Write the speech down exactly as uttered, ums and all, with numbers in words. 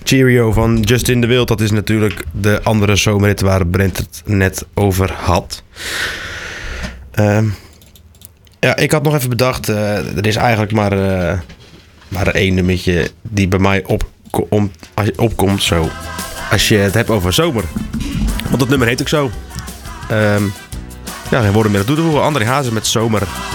Cheerio van Justin de Wild. Dat is natuurlijk de andere zomerrit waar Brent het net over had. Um, ja, ik had nog even bedacht. Uh, er is eigenlijk maar, uh, maar één nummertje die bij mij op, om, als je opkomt. Zo, als je het hebt over zomer. Want dat nummer heet ook zo. Um, ja, geen woorden meer toe te voegen. André Hazes met Zomer.